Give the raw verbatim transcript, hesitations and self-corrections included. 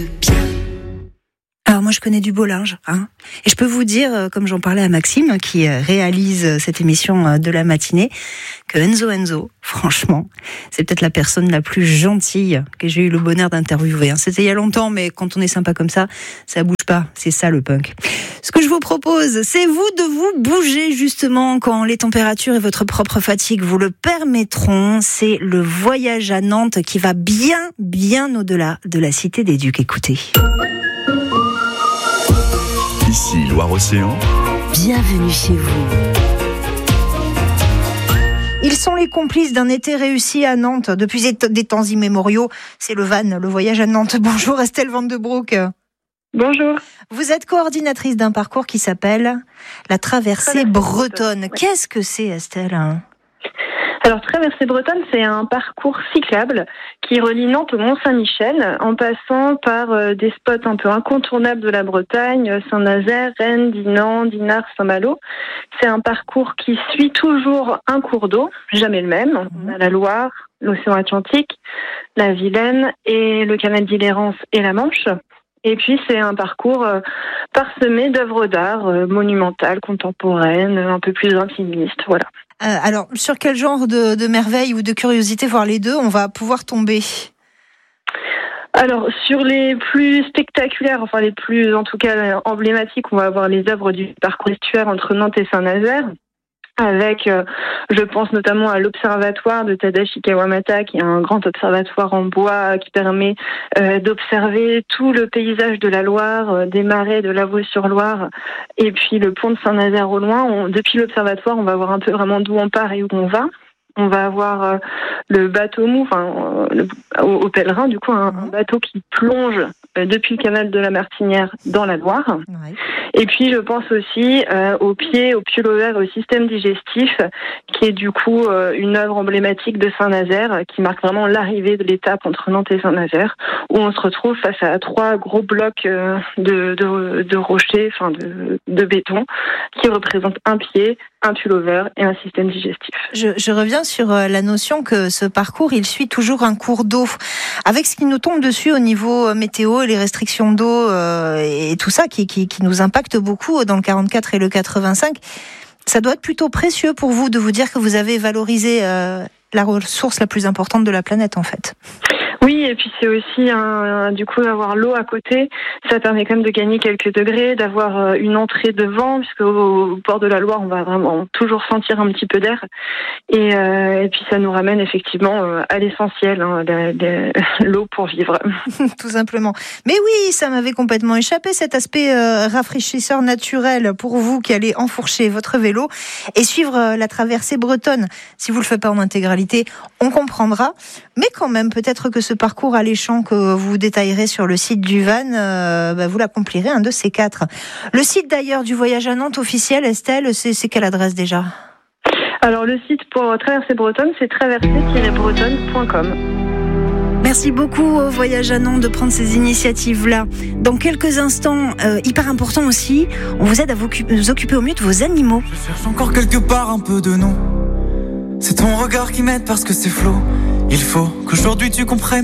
Alors moi je connais du beau linge, hein. Et je peux vous dire, comme j'en parlais à Maxime, qui réalise cette émission de la matinée, que Enzo Enzo, franchement, c'est peut-être la personne la plus gentille que j'ai eu le bonheur d'interviewer. C'était il y a longtemps, mais quand on est sympa comme ça, ça bouge pas. C'est ça le punk. Ce que je vous propose, c'est vous de vous bouger justement quand les températures et votre propre fatigue vous le permettront. C'est le voyage à Nantes qui va bien, bien au-delà de la Cité des Ducs. Écoutez. Ici Loire-Océan. Bienvenue chez vous. Ils sont les complices d'un été réussi à Nantes depuis des temps immémoriaux. C'est le van, le voyage à Nantes. Bonjour Estelle Van de Broek. Bonjour. Vous êtes coordinatrice d'un parcours qui s'appelle la Traversée Bretonne. Oui. Qu'est-ce que c'est, Estelle ? Alors, Traversée Bretonne, c'est un parcours cyclable qui relie Nantes au Mont-Saint-Michel en passant par euh, des spots un peu incontournables de la Bretagne, Saint-Nazaire, Rennes, Dinan, Dinard, Saint-Malo. C'est un parcours qui suit toujours un cours d'eau, jamais le même. On a la Loire, l'océan Atlantique, la Vilaine et le canal d'Illérance et la Manche. Et puis, c'est un parcours euh, parsemé d'œuvres d'art euh, monumentales, contemporaines, un peu plus intimistes, voilà. Euh, alors, sur quel genre de, de merveilles ou de curiosités, voire les deux, on va pouvoir tomber ? Alors, sur les plus spectaculaires, enfin les plus, en tout cas, emblématiques, on va avoir les œuvres du parcours estuaire entre Nantes et Saint-Nazaire, avec, euh, je pense notamment à l'observatoire de Tadashi Kawamata, qui est un grand observatoire en bois qui permet euh, d'observer tout le paysage de la Loire, euh, des marais de Lavaux-sur-Loire, et puis le pont de Saint-Nazaire au loin. On, depuis l'observatoire, on va voir un peu vraiment d'où on part et où on va. On va avoir euh, le bateau mou, enfin euh, le, au, au pèlerin, du coup, un, un bateau qui plonge euh, depuis le canal de la Martinière dans la Loire. Ouais. Et puis, je pense aussi euh, au pied, au pullover, au système digestif, qui est du coup euh, une œuvre emblématique de Saint-Nazaire, qui marque vraiment l'arrivée de l'étape entre Nantes et Saint-Nazaire, où on se retrouve face à trois gros blocs euh, de, de, de rochers, enfin de, de béton, qui représentent un pied, un pullover et un système digestif. Je, je reviens sur la notion que ce parcours, il suit toujours un cours d'eau. Avec ce qui nous tombe dessus au niveau météo et les restrictions d'eau euh, et tout ça qui, qui, qui nous impacte beaucoup dans le quarante-quatre et le quatre-vingt-cinq, ça doit être plutôt précieux pour vous de vous dire que vous avez valorisé euh, la ressource la plus importante de la planète en fait. Oui, et puis c'est aussi un, un, du coup d'avoir l'eau à côté, ça permet quand même de gagner quelques degrés, d'avoir une entrée de vent, puisque au, au bord de la Loire, on va vraiment toujours sentir un petit peu d'air, et, euh, et puis ça nous ramène effectivement euh, à l'essentiel, hein, les, les, l'eau pour vivre. Tout simplement. Mais oui, ça m'avait complètement échappé, cet aspect euh, rafraîchisseur naturel pour vous qui allez enfourcher votre vélo et suivre euh, la traversée bretonne. Si vous le faites pas en intégralité, on comprendra, mais quand même, peut-être que ce Ce parcours alléchant que vous détaillerez sur le site du van, euh, bah vous l'accomplirez un de ces quatre. Le site d'ailleurs du voyage à Nantes officiel, Estelle, c'est, c'est quelle adresse déjà ? Alors le site pour Traversée Bretonne, c'est traversée tiret bretonne point com. Merci beaucoup au Voyage à Nantes de prendre ces initiatives-là. Dans quelques instants, euh, hyper important aussi, on vous aide à vous, vous occuper au mieux de vos animaux. Je cherche encore quelque part un peu de nous. C'est ton regard qui m'aide parce que c'est flou. Il faut qu'aujourd'hui tu comprennes.